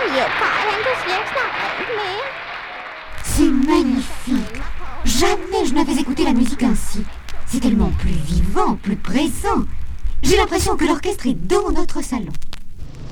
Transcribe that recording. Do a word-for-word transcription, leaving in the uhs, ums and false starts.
C'est magnifique. Jamais je n'avais écouté la musique ainsi. C'est tellement plus vivant, plus présent. J'ai l'impression que l'orchestre est dans notre salon.